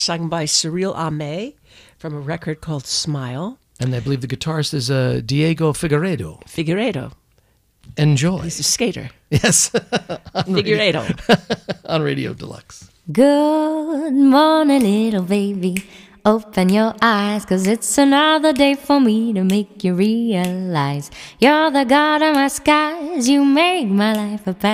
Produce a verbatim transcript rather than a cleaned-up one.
sung by Cyril Ame from a record called Smile. And I believe the guitarist is uh, Diego Figueiredo. Figueiredo. Enjoy. He's a skater. Yes. on Figueiredo. Radio, on Radio Deluxe. Good morning, little baby. Open your eyes, 'cause it's another day for me to make you realize you're the god of my skies. You make my life a